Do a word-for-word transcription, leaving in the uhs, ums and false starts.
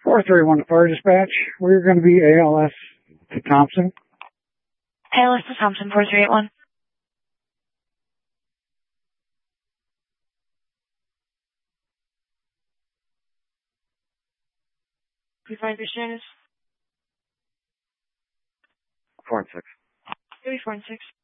four three one to Fire Dispatch. We're going to be A L S to Thompson. A L S to Thompson, four three eight one. Can you find your status? Four and six. Maybe four and six.